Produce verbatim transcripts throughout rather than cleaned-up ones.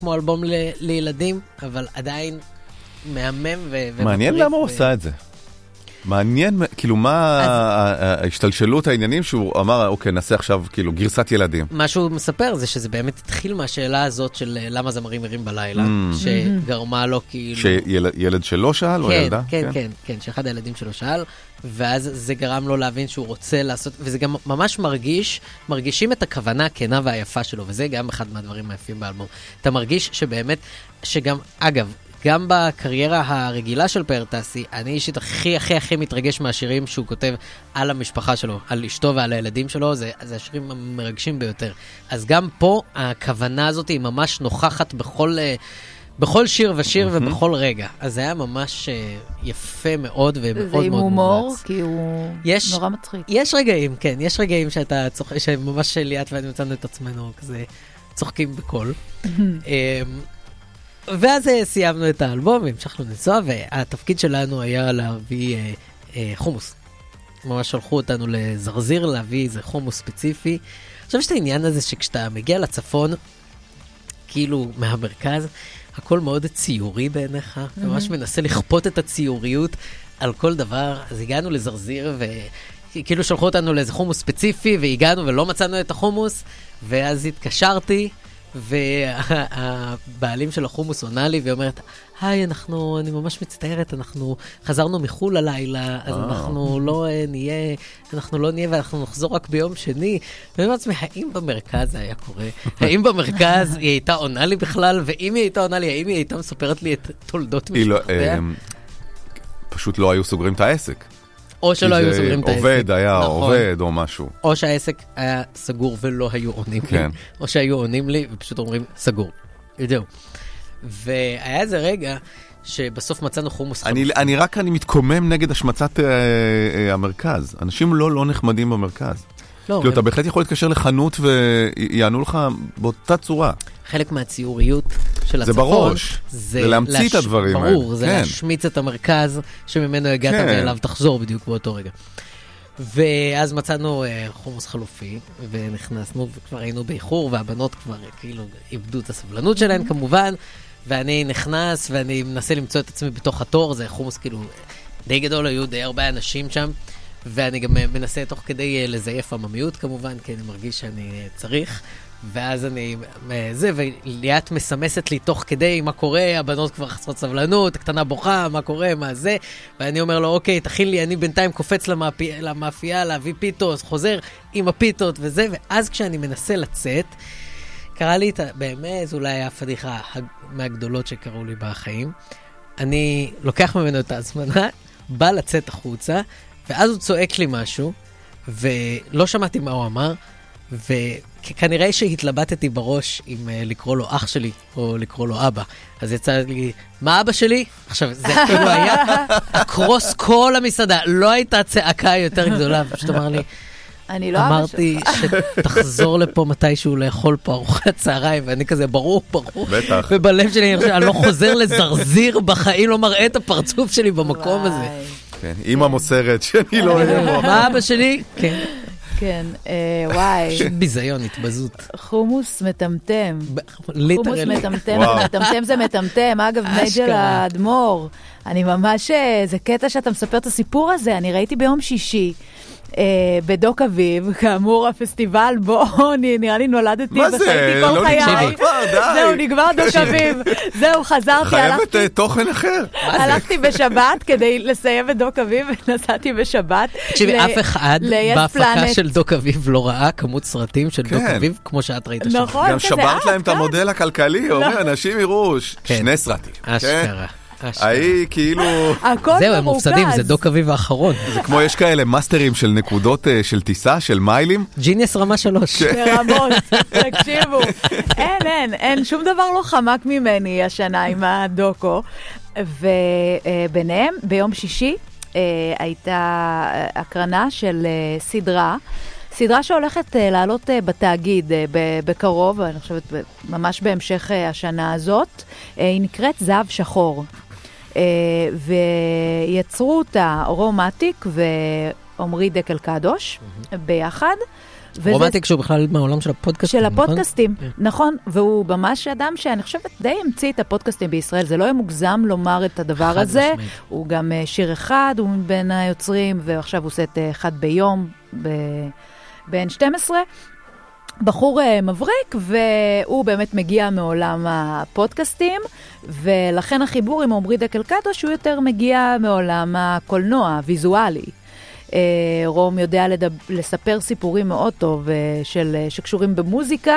כמו אלבום ל- לילדים, אבל עדיין מהמם ו... מעניין למה הוא עשה את זה. מעניין, כאילו, מה ההשתלשלות העניינים שהוא אמר, אוקיי, נעשה עכשיו, כאילו, גרסת ילדים. מה שהוא מספר זה שזה באמת התחיל מהשאלה הזאת של למה זמרים מרים בלילה, שגרמה לו כאילו... שילד שלו שאל או ילדה? כן, כן, כן, שאחד הילדים שלו שאל, ואז זה גרם לו להבין שהוא רוצה לעשות, וזה גם ממש מרגיש, מרגישים את הכוונה הכנה והיפה שלו, וזה גם אחד מהדברים היפים באלבום. אתה מרגיש שבאמת, שגם, אגב, גם בקריירה הרגילה של פאר-טסי, אני אישית הכי הכי הכי מתרגש מהשירים שהוא כותב על המשפחה שלו, על אשתו ועל הילדים שלו, זה, זה השירים המרגשים ביותר. אז גם פה הכוונה הזאת היא ממש נוכחת בכל, בכל שיר ושיר mm-hmm. ובכל רגע. אז זה היה ממש יפה מאוד ומאוד מאוד מומלץ. זה עם הומור, כי הוא יש, נורא מצחיק. יש רגעים, כן, יש רגעים שאתה צוחק, שממש ליאת ואני מצאנו את עצמנו כזה צוחקים בכל. ואז סיימנו את האלבום, והמשכנו לנסוע, והתפקיד שלנו היה להביא אה, אה, חומוס. ממש שלחו אותנו לזרזיר, להביא איזה חומוס ספציפי. עכשיו יש את העניין הזה שכשאתה מגיע לצפון, כאילו מהמרכז, הכל מאוד ציורי בעיניך, mm-hmm. ממש מנסה לכפות את הציוריות על כל דבר. אז הגענו לזרזיר, וכאילו שלחו אותנו לאיזה חומוס ספציפי, והגענו ולא מצאנו את החומוס, ואז התקשרתי, והבעלים של החומוס עונה לי ואומרת, היי, אנחנו, אני ממש מצטערת, אנחנו חזרנו מחול הלילה, אז אנחנו לא נהיה, אנחנו לא נהיה ואנחנו נחזור רק ביום שני. ואני בעצמי, האם במרכז זה היה קורה? האם במרכז היא הייתה עונה לי בכלל? ואם היא הייתה עונה לי, האם היא הייתה מספרת לי את תולדות משפחתיה? פשוט לא היו סוגרים את העסק. או שלא היו סוגרים את העסק. עובד היה עובד או משהו. או שהעסק היה סגור ולא היו עונים לי. או שהיו עונים לי ופשוט אומרים סגור. יודעו. והיה איזה רגע שבסוף מצאנו חומוס חמוס. אני רק אני מתקומם נגד השמצת המרכז. אנשים לא לא נחמדים במרכז. כאילו אתה בהחלט יכול להתקשר לחנות ויענו לך באותה צורה. חלק מהציוריות של הצפון. זה בראש. זה להמציא את הדברים האלה. ברור, זה להשמיץ את המרכז שממנו הגעת ואליו תחזור בדיוק באותו רגע. ואז מצאנו חומוס חלופי, ונכנסנו וכבר היינו באיחור, והבנות כבר כאילו איבדו את הסבלנות שלהן כמובן, ואני נכנס ואני מנסה למצוא את עצמי בתוך התור, זה חומוס כאילו די גדול, היו די הרבה אנשים שם, ואני גם מנסה תוך כדי לזייף עממיות כמובן, כי אני מרגיש שאני צריך, ואז אני, זה, וליאת מסמסת לי תוך כדי מה קורה, הבנות כבר חסרות סבלנות, הקטנה בוכה, מה קורה, מה זה, ואני אומר לו, אוקיי, תכין לי, אני בינתיים קופץ למאפי, למאפייה, להביא פיתות, חוזר עם הפיתות וזה, ואז כשאני מנסה לצאת, קרה לי, באמת, אולי היה הפדיחה מהגדולות שקראו לי בחיים, אני לוקח ממנו את ההזמנה, בא לצאת החוצה, ואז הוא צועק לי משהו, ולא שמעתי מה הוא אמר, וכנראה שהתלבטתי בראש אם uh, לקרוא לו אח שלי או לקרוא לו אבא. אז יצא לי, מה אבא שלי? עכשיו, זה כאילו היה אקרוס כל המסעדה. לא הייתה צעקה יותר גדולה. פשוט אמר לי, אני לא אמרתי שתחזור לפה מתישהו לאכול פה ארוחת צהריים, ואני כזה, ברור, ברור. בטח. ובלב שלי, אני, אני לא חוזר לזרזיר בחיים, לא מראה את הפרצוף שלי במקום הזה. כן, אמא מוסרת שאני לא אבוא. מה אבא שלי? כן. כן, וואי. ביזיון, התבזות. חומוס מטמטם. ליטרלי. חומוס מטמטם, מטמטם זה מטמטם. אגב, מג'ל האדמו"ר. אני ממש, זה קטע שאתה מספר את הסיפור הזה, אני ראיתי ביום שישי. בדוק אביב, כאמור הפסטיבל בו נראה לי נולדתי וחייתי כל חיי. זהו, נגמר דוק אביב. זהו, חזרתי. חייבת תוכן אחר. הלכתי בשבת כדי לסיים את דוק אביב, ונסעתי בשבת. תקשיבי, אף אחד בהפקה של דוק אביב לא ראה כמות סרטים של דוק אביב, כמו שאת ראית שם. גם שברת להם את המודל הכלכלי, אומר, אנשים יראו שני סרטים. אשכרה. היי, כאילו... זהו, הם מופסדים, זה דוק אביב האחרון. זה כמו יש כאלה מאסטרים של נקודות של טיסה, של מיילים. ג'יניוס רמה שלוש. ברמות, תקשיבו. אין, אין, אין, שום דבר לא חמק ממני השנה עם הדוקו. וביניהם, ביום שישי, הייתה הקרנה של סדרה, סדרה שהולכת לעלות בתאגיד בקרוב, אני חושבת ממש בהמשך השנה הזאת, היא נקראת זהב שחור. ויצרו אותה רומטיק ועומרי דקל קדוש ביחד, רומנטיק שהוא בכלל מהעולם של הפודקאסטים. של הפודקאסטים, נכון, והוא ממש אדם שאני חושבת די המציא את הפודקאסטים בישראל, זה לא יהיה מוגזם לומר את הדבר הזה, הוא גם שיר אחד, הוא בין היוצרים, ועכשיו הוא עושה את אחד ביום, ב-אן שתים עשרה, בחור מבריק, והוא באמת מגיע מעולם הפודקאסטים, ולכן החיבור עם עומרי דקל קדוש, הוא יותר מגיע מעולם הקולנוע, הוויזואלי. רום יודע לדבר, לספר סיפורים מאוד טוב של, שקשורים במוזיקה,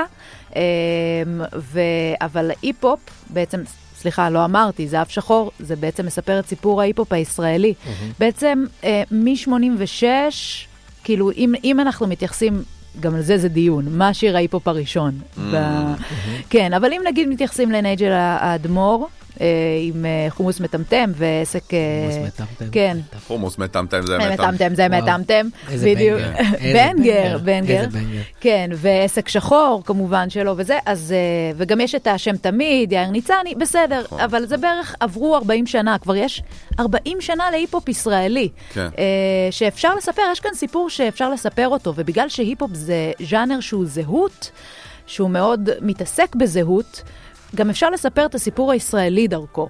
ו, אבל ההיפ-הופ בעצם, סליחה, לא אמרתי, זה אף שחור, זה בעצם מספר את סיפור ההיפ-הופ הישראלי. Mm-hmm. בעצם מ-שמונים ושש, כאילו אם, אם אנחנו מתייחסים, גם על זה זה דיון, מה השיר ההיפ-הופ הראשון? Mm-hmm. ב... Mm-hmm. כן, אבל אם נגיד מתייחסים לנייג'ל האדמור, עם חומוס מטמטם ועסק... חומוס מטמטם. כן. חומוס מטמטם זה מטמטם. מטמטם זה מטמטם. איזה בנגר. בנגר, בנגר. כן, ועסק שחור כמובן שלו וזה, אז... וגם יש את השם תמיד, יאיר ניצני, בסדר, אבל זה בערך עברו ארבעים שנה, כבר יש ארבעים שנה להיפ-הופ ישראלי. כן. שאפשר לספר, יש כאן סיפור שאפשר לספר אותו, ובגלל שהיפ-הופ זה ז'אנר שהוא זהות, שהוא מאוד מתעסק בזהות, גם אפשר לספר את הסיפור הישראלי דרכו.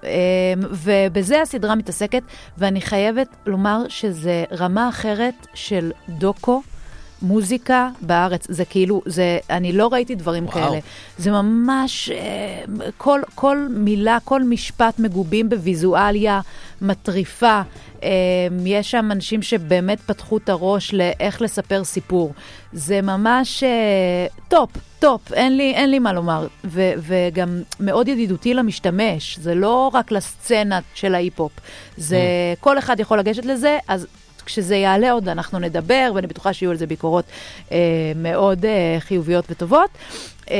ובזה הסדרה מתעסקת, ואני חייבת לומר שזה רמה אחרת של דוקו, מוזיקה בארץ. זה כאילו, זה, אני לא ראיתי דברים וואו. כאלה. זה ממש, כל, כל מילה, כל משפט מגובים בוויזואליה מטריפה. יש שם אנשים שבאמת פתחו את הראש לאיך לספר סיפור. זה ממש טופ, טופ, אין לי, אין לי מה לומר. ו, וגם מאוד ידידותי למשתמש. זה לא רק לסצנה של ההיפ-הופ. זה, mm. כל אחד יכול לגשת לזה, אז כשזה יעלה עוד אנחנו נדבר, ואני בטוחה שיהיו על זה ביקורות אה, מאוד אה, חיוביות וטובות. אה,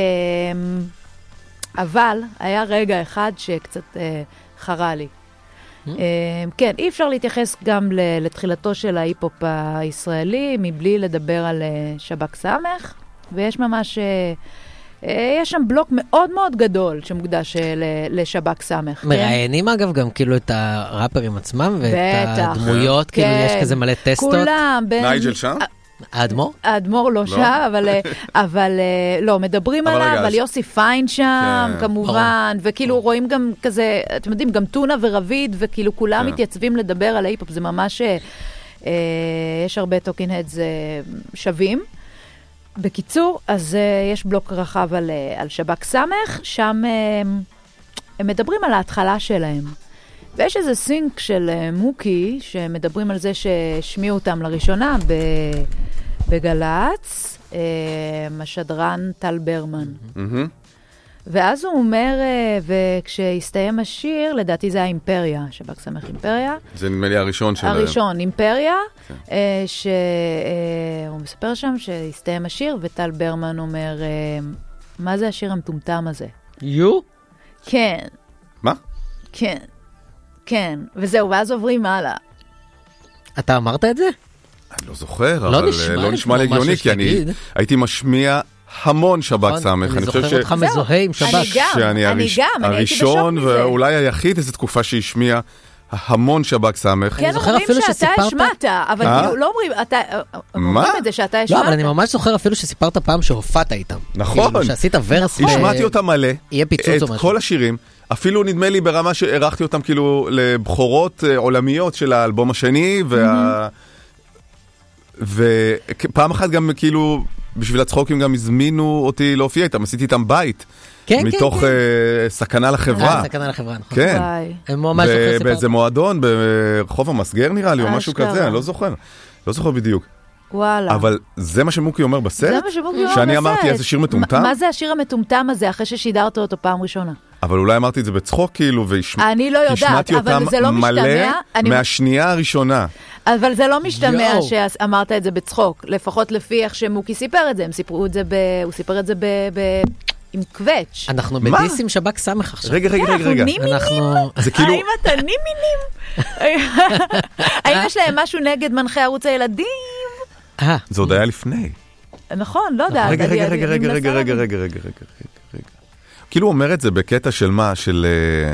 אבל היה רגע אחד שקצת אה, חרה לי. Mm-hmm. אה, כן, אי אפשר להתייחס גם לתחילתו של ההיפ-הופ הישראלי, מבלי לדבר על אה, שב"כ סמך, ויש ממש... אה, יש שם בלוק מאוד מאוד גדול שמוקדש לשב"כ סמך. מראיינים אגב גם כאילו את הראפרים עצמם ואת הדמויות, כאילו יש כזה מלא טסטות. כולם. נייג'ל שם? האדמור? האדמור לא שם, אבל לא, מדברים עליו, על יוסי פיין שם, כמובן, וכאילו רואים גם כזה, אתם יודעים, גם טונה ורביד, וכאילו כולם מתייצבים לדבר על ההיפ-הופ, זה ממש, יש הרבה טוקינג הדס שווים. בקיצור, אז uh, יש בלוק רחב על, uh, על שב"כ סמך, שם uh, הם מדברים על ההתחלה שלהם. ויש איזה סינק של uh, מוקי, שמדברים על זה ששמיעו אותם לראשונה בגלץ, uh, השדרן טל ברמן. Mm-hmm. ואז הוא אומר, וכשהסתיים השיר, לדעתי זה האימפריה, שב"כ סמך אימפריה. זה נדמה לי הראשון של... הראשון, אימפריה, שהוא מספר שם שהסתיים השיר, וטל ברמן אומר, מה זה השיר המטומטם הזה? יו? כן. מה? כן. כן. וזהו, ואז עוברים הלאה. אתה אמרת את זה? אני לא זוכר, אבל לא נשמע לי הגיוני, כי אני הייתי משמיע... המון שב"כ סמך. אני זוכר אותך מזוהה עם שב"כ. אני גם, אני גם, אני הייתי בשוק הראשון ואולי היחיד איזו תקופה שהשמיע המון שב"כ סמך. כן, אומרים שאתה השמעת, אבל לא אומרים, אומרים את זה שאתה השמעת. לא, אבל אני ממש זוכר אפילו שסיפרת פעם שהופעת איתם. נכון. שעשית ורס. השמעתי אותם מלא. יהיה פיצוץ או משהו. את כל השירים. אפילו נדמה לי ברמה שערכתי אותם כאילו לבחורות עולמיות של האלבום השני, ופעם אחת גם כאילו... בשביל הצחוקים גם הזמינו אותי להופיע איתם, עשיתי איתם בית. כן, מתוך כן, כן. סכנה לחברה. סכנה לחברה, נכון. כן. הם ממש זוכר סיפרת. באיזה מועדון, ברחוב המסגר נראה לי, או משהו כזה, אני לא זוכר. לא זוכר בדיוק. וואלה. אבל זה מה שמוקי אומר בסרט? זה מה שמוקי אומר בסרט. שאני אמרתי איזה שיר מטומטם? מה זה השיר המטומטם הזה, אחרי ששידרת אותו פעם ראשונה? אבל אולי אמרתי את זה בצחוק, כאילו, אני לא יודעת, אבל זה לא משתמע. מהשנייה הראשונה. אבל זה לא משתמע שאמרת את זה בצחוק, לפחות לפי איך שמוקי סיפר את זה, הם סיפרו את זה, הוא סיפר את זה עם קווץ'. אנחנו בדיס עם שב"כ סמך עכשיו. רגע, רגע, רגע. אנחנו נימינים? האם אתה נימינים? האם יש להם משהו נגד מנחי ערוץ הילדים? זה עוד היה לפני. נכון, לא יודע. רגע, רגע, רגע, רגע, רגע, רגע, רגע, רגע, רגע. כאילו הוא אומר את זה בקטע של מה? של...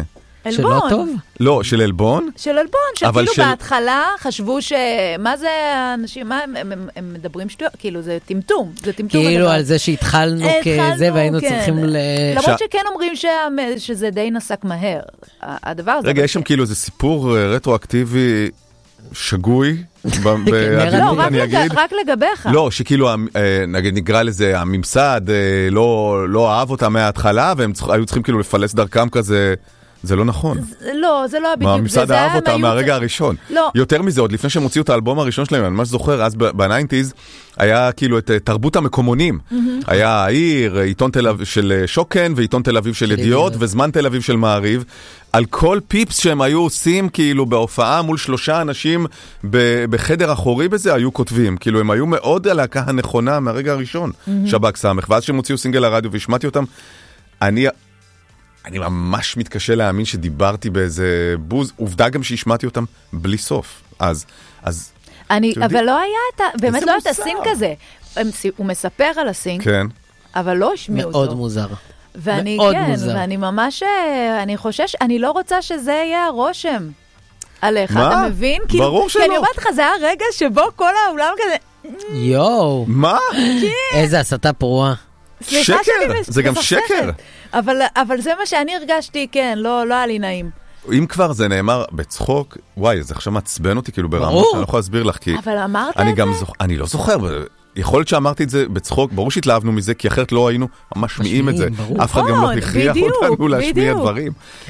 שלא טוב? לא, של אלבון. של אלבון, שכאילו בהתחלה חשבו ש... מה זה האנשים, מה הם מדברים שטויות? כאילו זה טמטום, זה טמטום. כאילו על זה שהתחלנו כזה והיינו צריכים ל... למרות שכן אומרים שזה די נסק מהר. הדבר הזה... רגע, יש שם כאילו איזה סיפור רטרואקטיבי שגוי, לא, רק לגביך. לא, שכאילו, נגיד נקרא לזה, הממסד לא אהב אותה מההתחלה, והם היו צריכים כאילו לפלס דרכם כזה, זה לא נכון. לא, זה לא בדיוק. הממסד אהב אותה מהרגע הראשון. יותר מזה, עוד לפני שהם הוציאו את האלבום הראשון שלהם, אני ממש זוכר, אז ב-תשעים היה כאילו את תרבות המקומונים. היה העיר, עיתון תל אביב של שוקן, ועיתון תל אביב של ידיעות, וזמן תל אביב של מעריב. על כל פיפס שהם היו עושים, כאילו בהופעה מול שלושה אנשים בחדר אחורי בזה, היו כותבים. כאילו הם היו מאוד הלהקה הנכונה מהרגע הראשון, שב"כ סמך. ואז שהם הוציאו סינגל לרדיו והשמעתי אותם, אני... אני ממש מתקשה להאמין שדיברתי באיזה בוז, עובדה גם שהשמעתי אותם בלי סוף. אז, אז... אני, אבל לא היה את ה... באמת לא היה את הסינק הזה. הוא מספר על הסינק, כן. אבל לא השמיעו אותו. מאוד מוזר. ואני, כן, ואני ממש, אני חושש, אני לא רוצה שזה יהיה הרושם עליך, אתה מבין? ברור שלא. כי אני אומרת לך, זה היה רגע שבו כל האולם כזה... יואו. מה? איזה הסתה פרועה. שקר, זה גם שקר. אבל, אבל זה מה שאני הרגשתי, כן, לא, לא היה לי נעים. אם כבר זה נאמר בצחוק, וואי, זה עכשיו מעצבן אותי כאילו ברמות, אני לא יכול להסביר לך, כי... אבל אמרת אני את גם זה? זוכ... אני לא זוכר, יכול להיות שאמרתי את זה בצחוק, ברור שהתלהבנו מזה, כי אחרת לא היינו משמיעים את זה. אף אחד גם לא הכריח אותנו להשמיע דברים.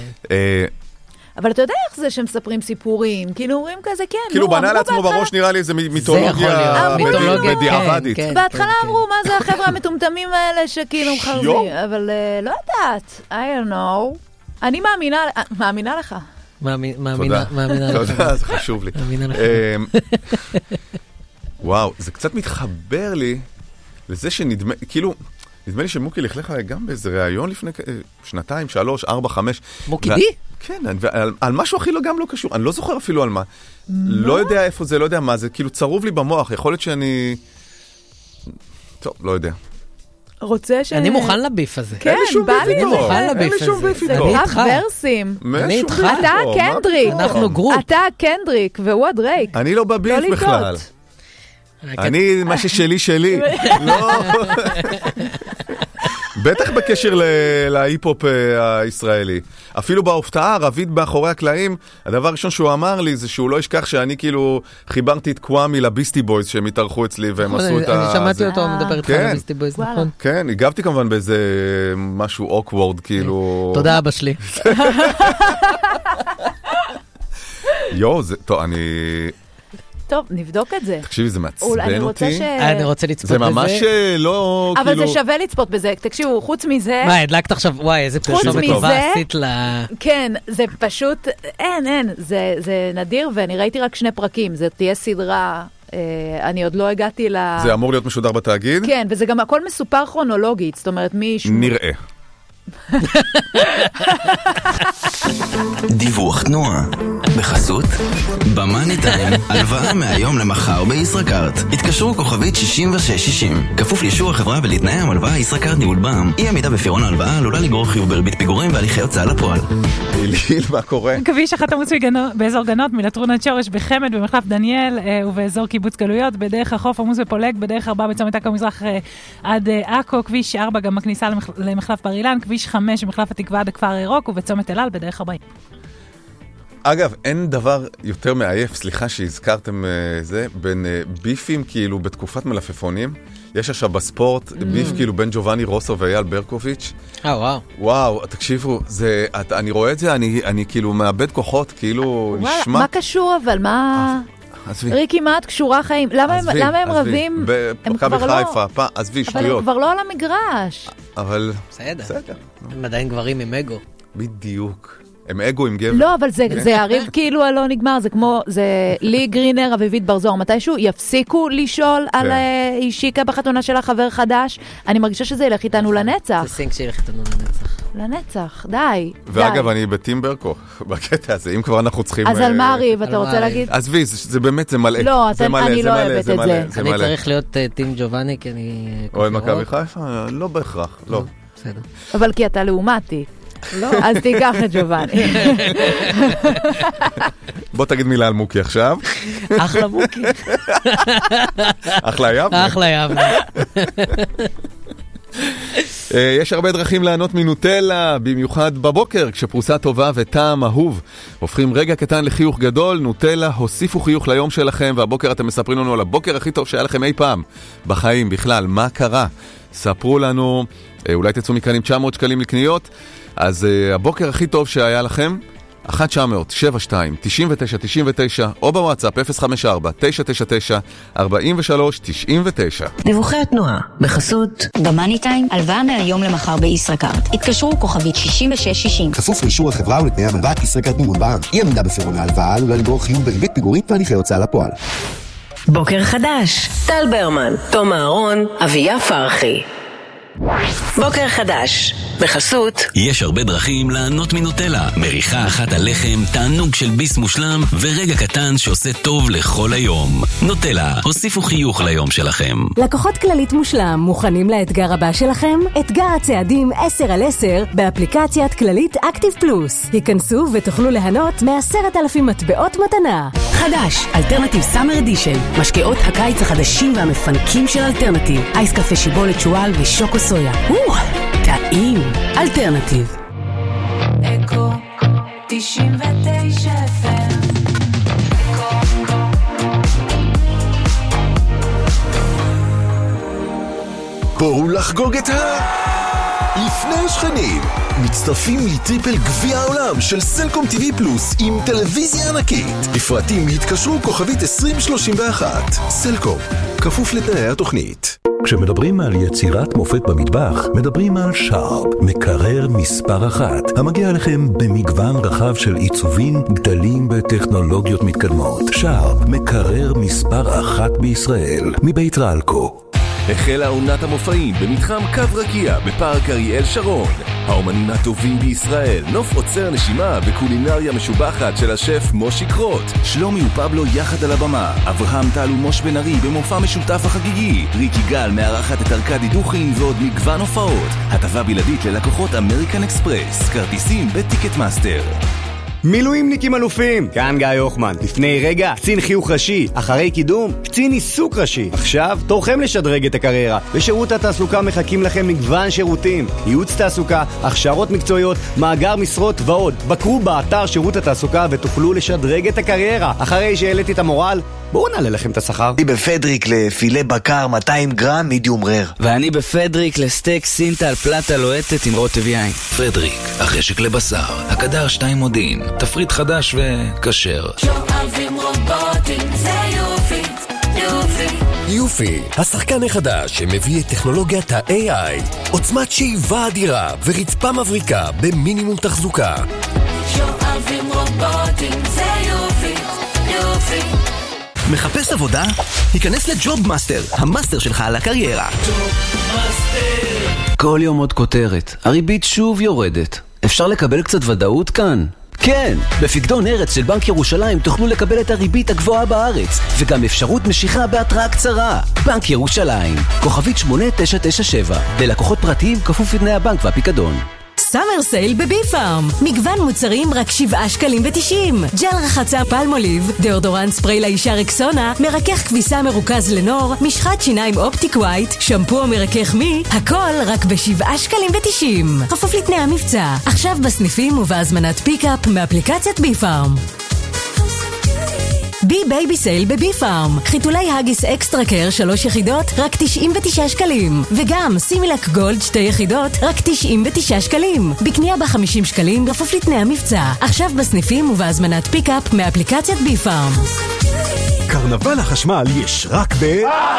אבל אתה יודע איך זה שמספרים סיפורים, כאילו אומרים כזה, כן. כאילו בנה לעצמו בראש, נראה לי איזה מיתולוגיה בדיעבדית. בהתחלה אמרו, מה זה החבר'ה המטומטמים האלה שכאילו חרזים, אבל לא יודעת, I don't know. אני מאמינה, מאמינה לך. מאמינה לך. תודה, זה חשוב לי. מאמינה לך. וואו, זה קצת מתחבר לי לזה שנדמה, כאילו, נדמה לי שמוקי לכלך גם באיזה ראיון לפני שנתיים, שלוש, ארבע, חמש. מוקי די? כן, על משהו הכי לא גם לא קשור. אני לא זוכר אפילו על מה. לא יודע איפה זה, לא יודע מה זה. כאילו צרוב לי במוח. יכול להיות שאני... טוב, לא יודע. רוצה ש... אני מוכן לביף הזה. כן, בא לי. אני מוכן לביף הזה. אין לי שום ביף איתו. זה קרב ורסים. אני איתך. אתה קנדריק. אנחנו גרופ. אתה קנדריק והוא הדרייק. אני לא בביף בכלל. אני, מה ששלי שלי. לא... בטח בקשר להיפ-הופ הישראלי. אפילו בהופעה הערבית מאחורי הקלעים, הדבר הראשון שהוא אמר לי זה שהוא לא ישכח שאני כאילו חיברתי את קוואמי לביסטי בויז שהם התארחו אצלי והם עשו את ה... אני שמעתי אותו מדבר איתך על הביסטי בויז, נכון? כן, הגבתי כמובן באיזה משהו אוקוורד כאילו... תודה אבא שלי. יו, זה... טוב, אני... טוב, נבדוק את זה. תקשיבי, זה מעצבן אותי. אני רוצה לצפות בזה. זה ממש לא... אבל זה שווה לצפות בזה. תקשיבו, חוץ מזה... מה, הדלקת עכשיו, וואי, איזה פרסומת טובה עשית ל... כן, זה פשוט... אין, אין. זה נדיר, ואני ראיתי רק שני פרקים. זה תהיה סדרה... אני עוד לא הגעתי ל... זה אמור להיות משודר בתאגיד? כן, וזה גם הכל מסופר כרונולוגית. זאת אומרת, מי... נראה. דיווח תנועה בחסות במאני טיים, הלוואה מהיום למחר בישראכרט. התקשרו כוכבית שישים ושש שישים, כפוף לאישור החברה ולתנאי המלוואה. ישראכרט ניהול בע"מ. אי עמידה בפירעון ההלוואה עלולה לגרור חיוב בריבית פיגורים והליכי הוצאה לפועל. ליל, מה קורה? כביש אחת עמוס באזור גנות מלטרונת שורש בחמד במחלף דניאל ובאזור קיבוץ גלויות, בדרך החוף עמוס ופולג, בדרך ארבע בצומת עכו מזרח עד עכו, כביש ארבע גם הכניסה למחלף בר אילן, כביש חמש במחלף התקווה עד הכפר הירוק ובצומת אל על בדרך ארבעים. אגב, אין דבר יותר מעייף, סליחה שהזכרתם זה, בין ביפים כאילו בתקופת מלפפונים. יש עכשיו בספורט ביף כאילו בין ג'ובאני רוסו ואייל ברקוביץ'. אה, וואו. וואו, תקשיבו, זה, אני רואה את זה, אני, אני כאילו מאבד כוחות, כאילו נשמע... מה קשור אבל? מה... ריקי, מה את קשורה חיים? למה הם רבים? במכבי חיפה, עזבי, שטויות. אבל הם כבר לא על המגרש. אבל... בסדר. הם עדיין גברים עם אגו. בדיוק. הם אגו עם גבר. לא, אבל זה הריב כאילו הלא נגמר, זה כמו, זה לי גרינר, אביבית בר זוהר, מתישהו יפסיקו לשאול על אישיקה בחתונה של החבר חדש, אני מרגישה שזה ילך איתנו לנצח. זה סינק שילך איתנו לנצח. לנצח, די. ואגב, אני בטים ברקו, בקטע הזה, אם כבר אנחנו צריכים... אז על מה הריב, אתה רוצה להגיד? אז וי, זה באמת, זה מלא. לא, אני לא אוהבת את זה. אני צריך להיות טים ג'ובאני, כי אני... אוהד מכבי חיפה? לא בהכרח, לא. בסדר. אבל כי אתה לעומתי. אז תיקח את ג'ובאני. בוא תגיד מילה על מוקי עכשיו. אחלה מוקי. אחלה יבנה. אחלה יבנה. יש הרבה דרכים לענות מנוטלה, במיוחד בבוקר, כשפרוסה טובה וטעם אהוב הופכים רגע קטן לחיוך גדול. נוטלה, הוסיפו חיוך ליום שלכם, והבוקר אתם מספרים לנו על הבוקר הכי טוב שהיה לכם אי פעם בחיים בכלל. מה קרה? ספרו לנו, אולי תצאו מכאן עם תשע מאות שקלים לקניות. אז הבוקר הכי טוב שהיה לכם, אחת תשע אפס אפס שבע שתיים תשעים ותשע תשעים ותשע, או בוואטסאפ אפס חמש ארבע תשע תשע תשע ארבעים ושלוש תשעים ותשע. דיווחי התנועה בחסות במאני טיים, הלוואה מהיום למחר בישראכרט. התקשרו כוכבית שישים ושש שישים. כפוף לאישור החברה ולתנאי המלוואת ישראכרט מימון בע"מ. אי עמידה בפירעון ההלוואה עלולה לגרור חיוב בריבית פיגורית והליכי הוצאה לפועל. בוקר חדש, טל ברמן, תום אהרון, אביה פרחי. בוקר חדש, בחסות יש הרבה דרכים לענות מנוטלה. מריחה אחת על לחם, תענוג של ביס מושלם ורגע קטן שעושה טוב לכל היום. נוטלה, הוסיפו חיוך ליום שלכם. לקוחות כללית מושלם, מוכנים לאתגר הבא שלכם? אתגר הצעדים עשר על עשר באפליקציית כללית אקטיב פלוס. היכנסו ותוכלו ליהנות מעשרת אלפים מטבעות מתנה. חדש, אלטרנטיב סאמר אדישן, משקאות הקיץ החדשים והמפנקים של אלטרנטיב. אייס קפה שיבולת שואל ושוקו סויה. או, טעים. אלטרנטיב. אקו תשעים ותשע אף אם. בואו לחגוג את ה... לפני שכנים. מצטרפים לטריפל גביע העולם של סלקום טי וי פלוס עם טלוויזיה ענקית. לפרטים התקשרו כוכבית עשרים שלושים ואחת. סלקום, כפוף לתנאי התוכנית. כשמדברים על יצירת מופת במטבח, מדברים על שרפ, מקרר מספר אחת, המגיע לכם במגוון רחב של עיצובים, גדלים וטכנולוגיות מתקדמות. שרפ, מקרר מספר אחת בישראל, מבית רלקו. החלה עונת המופעים במתחם קו רקיע בפארק אריאל שרון. האומנים הטובים בישראל, נוף עוצר נשימה וקולינריה משובחת של השף מושי קרוט. שלומי ופבלו יחד על הבמה, אברהם טל ומוש בן ארי במופע משותף החגיגי, ריקי גל מארחת את ארקדי דוכין ועוד מגוון הופעות. הטבה בלעדית ללקוחות אמריקן אקספרס, כרטיסים בטיקט מאסטר. מילואימניקים אלופים, כאן גיא יוחמן. לפני רגע, קצין חיוך ראשי, אחרי קידום, קצין עיסוק ראשי. עכשיו, תורכם לשדרג את הקריירה. בשירות התעסוקה מחכים לכם מגוון שירותים, ייעוץ תעסוקה, הכשרות מקצועיות, מאגר משרות ועוד. בקרו באתר שירות התעסוקה ותוכלו לשדרג את הקריירה. אחרי שהעליתי את המורל, בואו נעלה לכם את השכר. אני בפדריק לפילה בקר מאתיים גרם מידיום רר. ואני בפדריק לסטייק סינטל פלטה לוהטת עם רוטב יין. פדריק, החשק לבשר, הקדר שתיים מודין, תפריט חדש וכשר. שואבים רובוטים, זה יופי, יופי. יופי, השחקן החדש שמביא את טכנולוגיית ה-איי איי, עוצמת שאיבה אדירה ורצפה מבריקה במינימום תחזוקה. שואבים רובוטים, זה יופי, יופי. מחפש עבודה? היכנס לג'וב מאסטר, המאסטר שלך על הקריירה. כל יום עוד כותרת, הריבית שוב יורדת. אפשר לקבל קצת ודאות כאן? כן, בפקדון ארץ של בנק ירושלים תוכלו לקבל את הריבית הגבוהה בארץ, וגם אפשרות משיכה בהתראה קצרה. בנק ירושלים, כוכבית שמונה תשע תשע שבע, ללקוחות פרטיים כפוף לתנאי הבנק והפיקדון. סאמר סייל בבי פארם, מגוון מוצרים רק שבעה שקלים ותשעים. ג'ל רחצה פלמוליב, דאודורנט ספרי לאישה רקסונה, מרכך כביסה מרוכז לנור, משחת שיניים אופטיק ווייט, שמפו מרכך מי, הכל רק בשבעה שקלים ותשעים. כפוף לתנאי המבצע, עכשיו בסניפים ובהזמנת פיקאפ מאפליקציית בי פארם. בי בייבי סייל בבי פארם, חיתולי הגיס אקסטרה קר שלוש יחידות רק תשעים ותשעה שקלים, וגם סימילק גולד שתי יחידות רק תשעים ותשעה שקלים. בקנייה ב-חמישים שקלים כפוף לתנאי המבצע, עכשיו בסניפים ובהזמנת פיקאפ מאפליקציית בי פארם. קרנבל החשמל יש רק ב...